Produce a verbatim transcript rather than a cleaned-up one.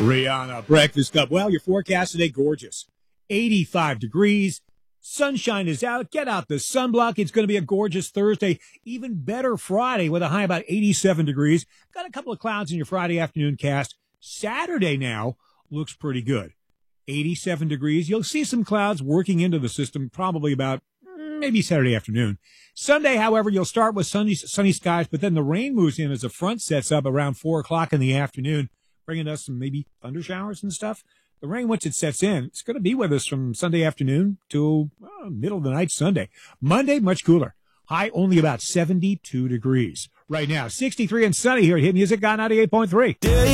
Rihanna, Breakfast Cup. Well, your forecast today, gorgeous. eighty-five degrees. Sunshine is out. Get out the sunblock. It's going to be a gorgeous Thursday. Even better Friday with a high about eighty-seven degrees. Got a couple of clouds in your Friday afternoon cast. Saturday now looks pretty good. eighty-seven degrees. You'll see some clouds working into the system probably about mm, maybe Saturday afternoon. Sunday, however, you'll start with sunny, sunny skies, but then the rain moves in as the front sets up around four o'clock in the afternoon, bringing us some maybe thunder showers and stuff. The rain, once it sets in, it's going to be with us from Sunday afternoon to uh, middle of the night Sunday. Monday, much cooler. High only about seventy-two degrees. Right now, sixty-three and sunny here at Hit Music on ninety-eight point three.